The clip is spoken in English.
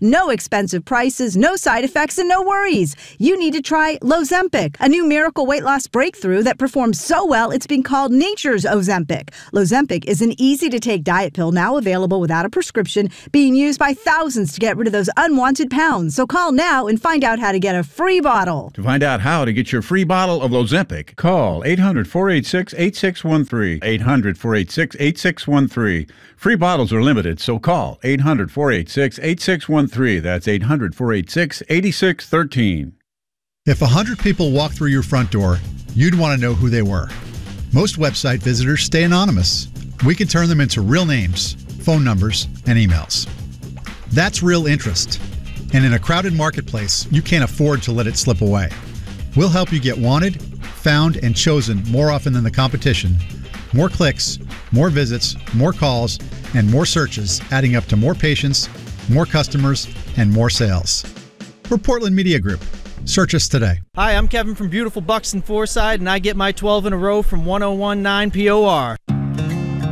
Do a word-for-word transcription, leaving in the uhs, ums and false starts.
No expensive prices, no side effects, and no worries. You need to try Lozempic, a new miracle weight loss breakthrough that performs so well it's been called nature's Ozempic. Lozempic is an easy-to-take diet pill now available without a prescription, being used by thousands to get rid of those unwanted pounds. So call now and find out how to get a free bottle. To find out how to get your free bottle of Lozempic, call eight hundred, four eight six, eight six one three, eight hundred, four eight six, eight six one three. Free bottles are limited, so call eight hundred, four eight six, eight six one three. That's eight hundred, four eight six, eight six one three. If a hundred people walked through your front door, you'd want to know who they were. Most website visitors stay anonymous. We can turn them into real names, phone numbers, and emails. That's real interest. And in a crowded marketplace, you can't afford to let it slip away. We'll help you get wanted, found, and chosen more often than the competition. More clicks, more visits, more calls, and more searches, adding up to more patients, more customers, and more sales. We're Portland Media Group. Search us today. Hi, I'm Kevin from beautiful Buxton Forsyth, and I get my twelve in a row from one oh one point nine P O R.